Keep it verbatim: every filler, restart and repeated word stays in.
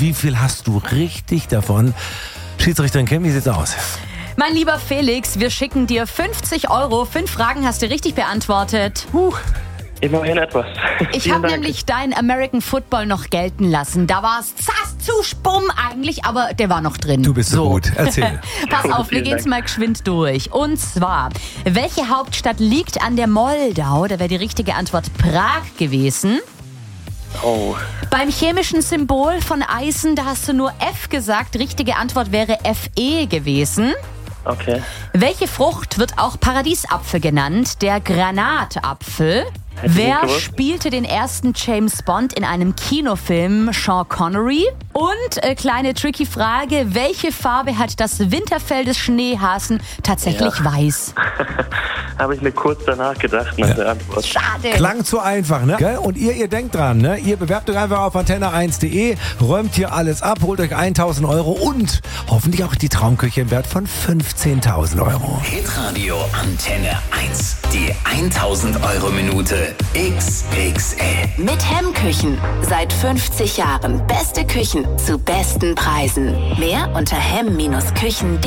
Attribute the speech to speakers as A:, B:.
A: wie viel hast du richtig davon? Schiedsrichterin Kim, wie sieht's aus?
B: Mein lieber Felix, wir schicken dir fünfzig Euro. Fünf Fragen hast du richtig beantwortet.
C: Huh. Immerhin etwas.
B: Ich habe nämlich deinen American Football noch gelten lassen. Da war es zass zu Spumm eigentlich, aber der war noch drin.
A: Du bist so, so gut. Erzähl.
B: Pass auf, wir gehen's mal geschwind durch. Und zwar, welche Hauptstadt liegt an der Moldau? Da wäre die richtige Antwort Prag gewesen.
C: Oh.
B: Beim chemischen Symbol von Eisen, da hast du nur F gesagt. Richtige Antwort wäre Fe gewesen.
C: Okay.
B: Welche Frucht wird auch Paradiesapfel genannt? Der Granatapfel.
C: Hätte
B: Wer spielte den ersten James Bond in einem Kinofilm? Sean Connery. Und äh, kleine tricky Frage, welche Farbe hat das Winterfell des Schneehasen? Tatsächlich
C: Ja.
B: weiß.
C: Habe ich mir kurz danach gedacht nach
A: Ja.
C: der Antwort.
B: Schade.
A: Klang zu einfach, ne? Gell? Und ihr, ihr denkt dran, ne? Ihr bewerbt euch einfach auf antenne eins punkt de, räumt hier alles ab, holt euch tausend Euro und hoffentlich auch die Traumküche im Wert von fünfzehntausend Euro.
D: Hitradio Antenne eins. Die tausend Euro Minute X X L.
E: Mit Hemmküchen. Seit fünfzig Jahren beste Küchen zu besten Preisen. Mehr unter hemm Bindestrich küchen punkt de.